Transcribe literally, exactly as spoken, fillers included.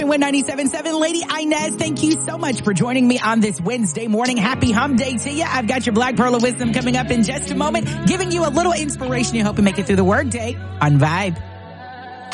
point one, ninety-seven point seven. Lady Inez, thank you so much for joining me on this Wednesday morning. Happy Hum Day to you. I've got your Black Pearl of Wisdom coming up in just a moment, giving you a little inspiration. You hope you make it through the work day on Vibe.